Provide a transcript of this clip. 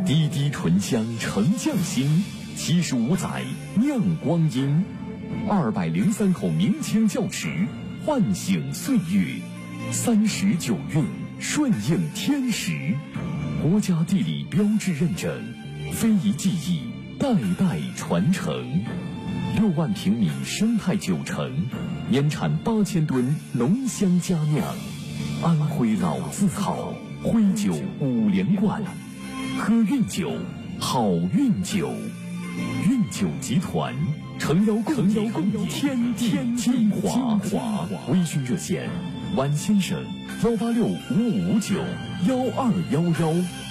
滴滴醇香成匠心，75载酿光阴，203口明清窖池，唤醒岁月，39韵顺应天时，国家地理标志认证，非遗技艺代代传承。6万平米生态酒城，年产8000吨浓香佳酿，安徽老字号，徽酒5连冠。喝韵酒，好运酒。韵酒集团诚邀共饮天地精华。微醺热线：晚先生，18655591211。